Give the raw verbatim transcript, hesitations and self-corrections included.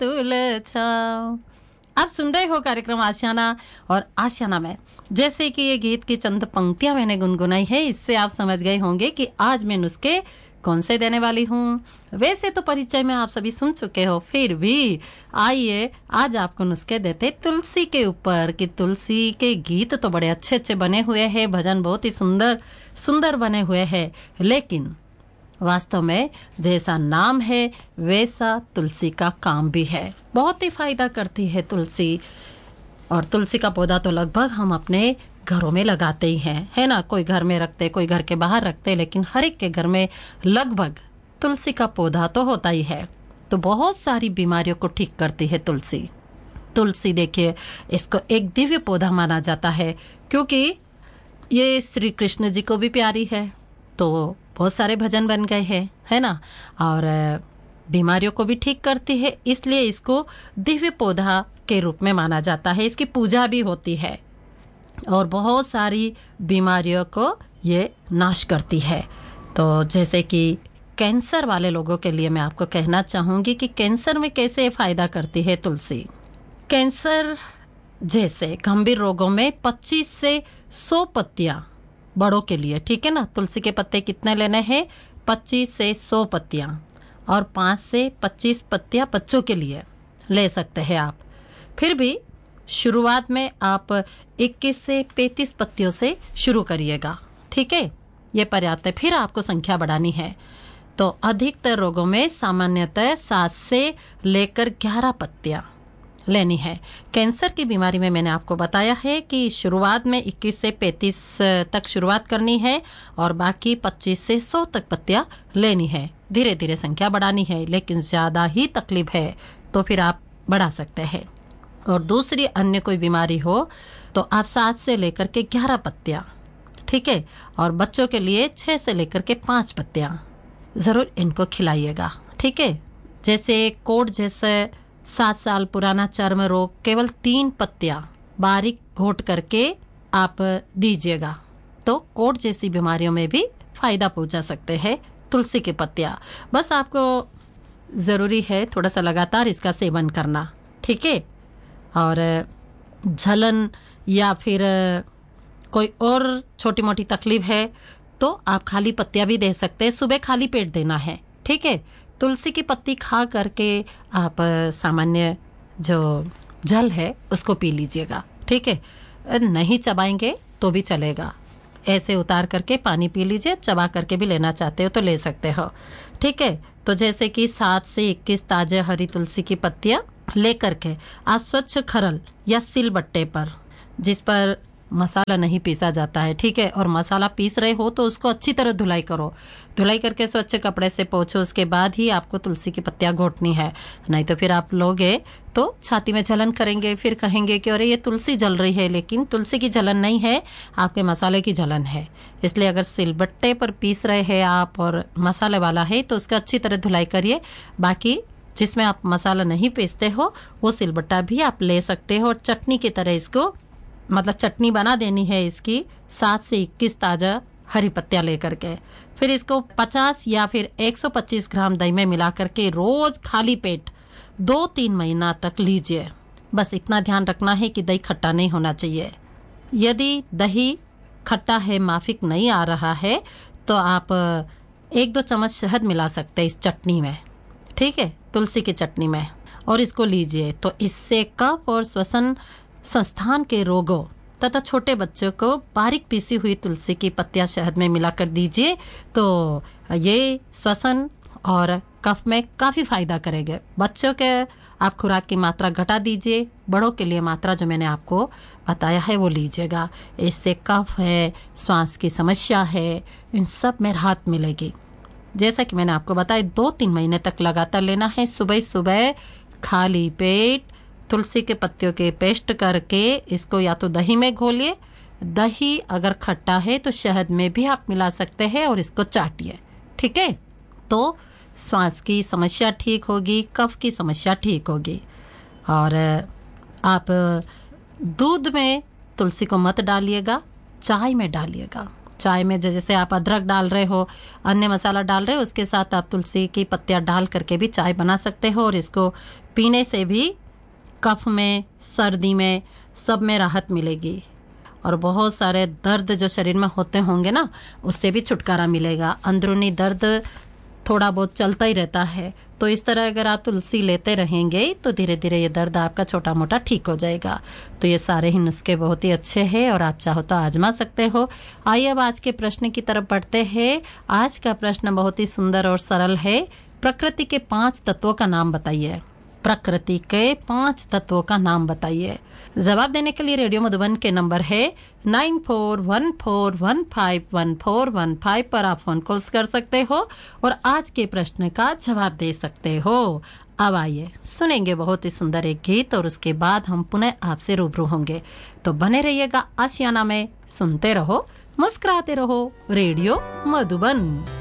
तुल छाँव। आप सुन रहे हो कार्यक्रम आशियाना, और आशियाना में जैसे कि ये गीत की चंद पंक्तियां मैंने गुनगुनाई है, इससे आप समझ गए होंगे कि आज मैं नुस्खे कौन से देने वाली हूँ। वैसे तो परिचय में आप सभी सुन चुके हो, फिर भी आइए आज आपको नुस्खे देते तुलसी के ऊपर कि तुलसी के गीत तो बड़े अच्छे अच्छे बने हुए हैं, भजन बहुत ही सुंदर सुंदर बने हुए हैं, लेकिन वास्तव में जैसा नाम है वैसा तुलसी का काम भी है। बहुत ही फायदा करती है तुलसी, और तुलसी का पौधा तो लगभग हम अपने घरों में लगाते ही हैं, है ना। कोई घर में रखते, कोई घर के बाहर रखते, लेकिन हर एक के घर में लगभग तुलसी का पौधा तो होता ही है। तो बहुत सारी बीमारियों को ठीक करती है तुलसी। तुलसी देखिए, इसको एक दिव्य पौधा माना जाता है क्योंकि ये श्री कृष्ण जी को भी प्यारी है, तो बहुत सारे भजन बन गए हैं, है ना। और बीमारियों को भी ठीक करती है, इसलिए इसको दिव्य पौधा के रूप में माना जाता है। इसकी पूजा भी होती है और बहुत सारी बीमारियों को ये नाश करती है। तो जैसे कि कैंसर वाले लोगों के लिए मैं आपको कहना चाहूँगी कि कैंसर में कैसे फ़ायदा करती है तुलसी। कैंसर जैसे गंभीर रोगों में पच्चीस से सौ पत्तियाँ बड़ों के लिए, ठीक है ना। तुलसी के पत्ते कितने लेने हैं? पच्चीस से सौ पत्तियाँ, और पाँच से पच्चीस पत्तियाँ बच्चों के लिए ले सकते हैं आप। फिर भी शुरुआत में आप इक्कीस से पैंतीस पत्तियों से शुरू करिएगा, ठीक है, ये पर्याप्त है। फिर आपको संख्या बढ़ानी है। तो अधिकतर रोगों में सामान्यतः सात से लेकर ग्यारह पत्तियाँ लेनी है। कैंसर की बीमारी में मैंने आपको बताया है कि शुरुआत में इक्कीस से पैंतीस तक शुरुआत करनी है और बाकी पच्चीस से सौ तक पत्तियाँ लेनी है। धीरे धीरे संख्या बढ़ानी है, लेकिन ज़्यादा ही तकलीफ है तो फिर आप बढ़ा सकते हैं। और दूसरी अन्य कोई बीमारी हो तो आप सात से लेकर के ग्यारह पत्तियाँ, ठीक है, और बच्चों के लिए छः से लेकर के पाँच पत्तियाँ ज़रूर इनको खिलाइएगा, ठीक है। जैसे कोढ़ जैसे सात साल पुराना चर्म रोग केवल तीन पत्तियाँ बारीक घोट करके आप दीजिएगा, तो कोढ़ जैसी बीमारियों में भी फायदा पहुंचा सकते हैं तुलसी की पत्तियाँ। बस आपको ज़रूरी है थोड़ा सा लगातार इसका सेवन करना, ठीक है। और जलन या फिर कोई और छोटी मोटी तकलीफ है तो आप खाली पत्तियाँ भी दे सकते हैं। सुबह खाली पेट देना है, ठीक है। तुलसी की पत्ती खा करके आप सामान्य जो जल है उसको पी लीजिएगा, ठीक है। नहीं चबाएंगे तो भी चलेगा, ऐसे उतार करके पानी पी लीजिए। चबा करके भी लेना चाहते हो तो ले सकते हो, ठीक है। तो जैसे कि सात से इक्कीस ताजे हरी तुलसी की पत्तियाँ ले करके आप स्वच्छ खरल या सिलबट्टे पर, जिस पर मसाला नहीं पीसा जाता है, ठीक है, और मसाला पीस रहे हो तो उसको अच्छी तरह धुलाई करो। धुलाई करके स्वच्छ कपड़े से पोंछो, उसके बाद ही आपको तुलसी की पत्तियाँ घोटनी है। नहीं तो फिर आप लोगे तो छाती में जलन करेंगे, फिर कहेंगे कि अरे ये तुलसी जल रही है, लेकिन तुलसी की जलन नहीं है, आपके मसाले की जलन है। इसलिए अगर सिलबट्टे पर पीस रहे हैं आप और मसाले वाला है तो उसका अच्छी तरह धुलाई करिए। बाकी जिसमें आप मसाला नहीं पीसते हो वो सिलबट्टा भी आप ले सकते हो, और चटनी की तरह इसको मतलब चटनी बना देनी है इसकी सात से इक्कीस ताज़ा हरी पत्तियाँ लेकर के। फिर इसको पचास या फिर एक सौ पच्चीस ग्राम दही में मिला करके रोज खाली पेट दो तीन महीना तक लीजिए। बस इतना ध्यान रखना है कि दही खट्टा नहीं होना चाहिए। यदि दही खट्टा है, माफिक नहीं आ रहा है, तो आप एक दो चम्मच शहद मिला सकते हैं इस चटनी में, ठीक है, तुलसी की चटनी में, और इसको लीजिए। तो इससे कफ और श्वसन संस्थान के रोगों तथा छोटे बच्चों को बारीक पीसी हुई तुलसी की पत्तियां शहद में मिलाकर दीजिए, तो ये श्वसन और कफ में काफ़ी फायदा करेंगे। बच्चों के आप खुराक की मात्रा घटा दीजिए, बड़ों के लिए मात्रा जो मैंने आपको बताया है वो लीजिएगा। इससे कफ है, श्वास की समस्या है, इन सब में राहत मिलेगी। जैसा कि मैंने आपको बताया, दो तीन महीने तक लगातार लेना है। सुबह सुबह खाली पेट तुलसी के पत्तियों के पेस्ट करके इसको या तो दही में घोलिए, दही अगर खट्टा है तो शहद में भी आप मिला सकते हैं, और इसको चाटिए, ठीक है। तो श्वास की समस्या ठीक होगी, कफ की समस्या ठीक होगी। और आप दूध में तुलसी को मत डालिएगा, चाय में डालिएगा। चाय में जैसे आप अदरक डाल रहे हो, अन्य मसाला डाल रहे हो, उसके साथ आप तुलसी की पत्तियां डाल करके भी चाय बना सकते हो और इसको पीने से भी कफ में, सर्दी में, सब में राहत मिलेगी और बहुत सारे दर्द जो शरीर में होते होंगे ना, उससे भी छुटकारा मिलेगा। अंदरूनी दर्द थोड़ा बहुत चलता ही रहता है, तो इस तरह अगर आप तुलसी लेते रहेंगे तो धीरे धीरे ये दर्द आपका छोटा मोटा ठीक हो जाएगा। तो ये सारे ही नुस्खे बहुत ही अच्छे हैं और आप चाहो तो आजमा सकते हो। आइए अब आज के प्रश्न की तरफ बढ़ते हैं। आज का प्रश्न बहुत ही सुंदर और सरल है। प्रकृति के पांच तत्वों का नाम बताइए। प्रकृति के पांच तत्वों का नाम बताइए। जवाब देने के लिए रेडियो मधुबन के नंबर है nine four one four one five one four one five पर आप फोन कॉल्स कर सकते हो और आज के प्रश्न का जवाब दे सकते हो। अब आइए सुनेंगे बहुत ही सुंदर एक गीत और उसके बाद हम पुनः आपसे रूबरू होंगे। तो बने रहिएगा आशियाना में, सुनते रहो, मुस्कुराते रहो, रेडियो मधुबन।